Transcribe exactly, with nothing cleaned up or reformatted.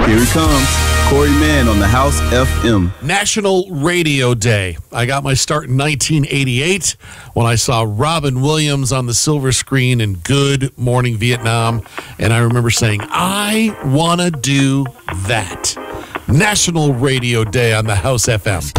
Here he comes. Corey Mann on the House F M. National Radio Day. I got my start in nineteen eighty-eight when I saw Robin Williams on the silver screen in Good Morning Vietnam. And I remember saying, I want to do that. National Radio Day on the House F M.